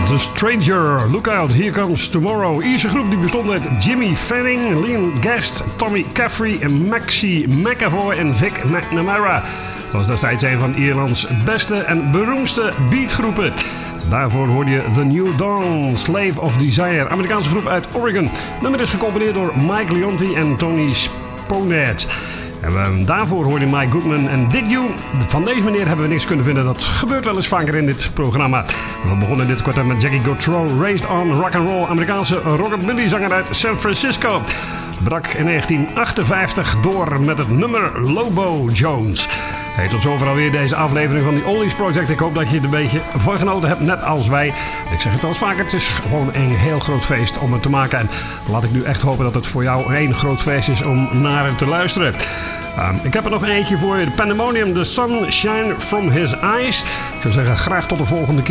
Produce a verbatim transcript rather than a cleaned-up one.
The Stranger, Look Out, Here Comes Tomorrow. Ierse groep die bestond uit Jimmy Fanning, Liam Guest, Tommy Caffrey, Maxie McAvoy en Vic McNamara. Dat was destijds een van Ierlands beste en beroemdste beatgroepen. Daarvoor hoorde je The New Dawn, Slave of Desire, Amerikaanse groep uit Oregon. Het nummer is gecomponeerd door Mike Leonti en Tony Sponette. En uh, daarvoor hoorde je Mike Goodman en Did You. Van deze meneer hebben we niks kunnen vinden. Dat gebeurt wel eens vaker in dit programma. We begonnen dit kwartet met Jackie Gautreau, Raised on Rock and Roll, Amerikaanse rockabilly zanger uit San Francisco. Brak in negentien achtenvijftig door met het nummer Lobo Jones. Hey, tot zover alweer deze aflevering van The Oldies Project. Ik hoop dat je er een beetje van genoten hebt, net als wij. Ik zeg het wel eens vaker, het is gewoon een heel groot feest om het te maken. En laat ik nu echt hopen dat het voor jou een groot feest is om naar het te luisteren. Um, ik heb er nog eentje voor je. The Pandemonium, The Sun Shine From His Eyes. Ik zou zeggen, graag tot de volgende keer.